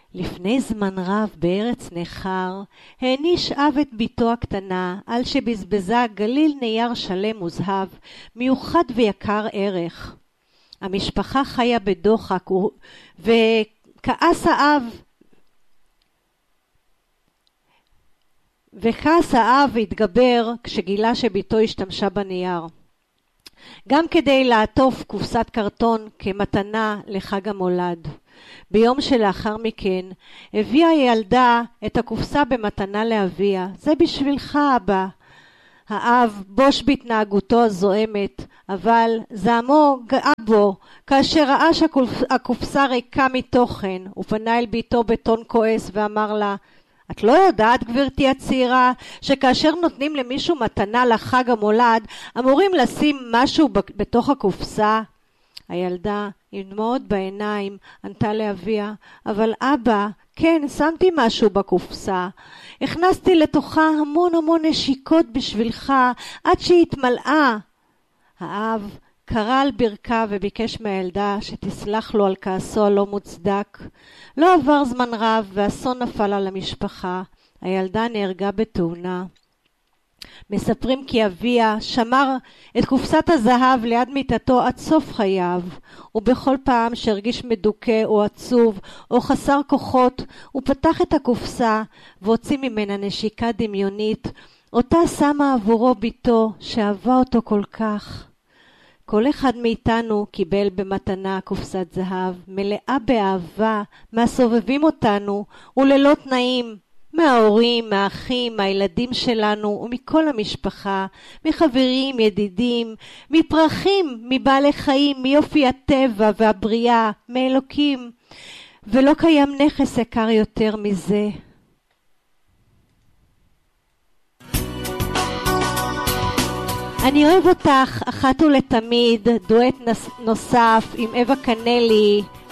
לפני זמן רב בארץ ניכר, העניש אב את ביתו הקטנה, על שבזבזה גליל נייר שלם וזהב, מיוחד ויקר ערך. המשפחה חיה בדוחק, וכעס האב התגבר כשגילה שביתו השתמשה בנייר. גם כדי לעטוף קופסת קרטון כמתנה לחג המולד. ביום שלאחר מכן הביאה הילדה את הקופסה במתנה לאביה. זה בשבילך אבא. האב בוש בהתנהגותו הזוהמת, אבל זעמו גאה בו כאשר ראה שהקופסה ריקה מתוכן. הוא פנה אל ביתו בטון כועס ואמר לה, את לא יודעת גברתי הצעירה שכאשר נותנים למישהו מתנה לחג המולד אמורים לשים משהו בתוך הקופסה? הילדה עם דמעות בעיניים ענתה לאביה, אבל אבא, כן, שמתי משהו בקופסה. הכנסתי לתוכה המון נשיקות בשבילך עד שהתמלאה. האב קרא על ברכה וביקש מהילדה שתסלח לו על כעסו הלא מוצדק. לא עבר זמן רב ואסון נפל על המשפחה. הילדה נהרגה בתאונה. מספרים כי אביה שמר את קופסת הזהב ליד מיטתו עד סוף חייו, ובכל פעם שהרגיש מדוכא או עצוב או חסר כוחות, הוא פתח את הקופסה והוציא ממנה נשיקה דמיונית, אותה שמה עבורו ביתו שאהבה אותו כל כך. כל אחד מאיתנו קיבל במתנה קופסת זהב, מלאה באהבה מהסובבים אותנו וללא תנאים, מההורים, מהאחים, מהילדים שלנו ומכל המשפחה, מחברים, ידידים, מפרחים, מבעלי חיים, מיופי הטבע והבריאה, מאלוקים, ולא קיים נכס יקר יותר מזה. אני אוהב אותך אחת ולתמיד, דואט נוסף עם אווה קנלי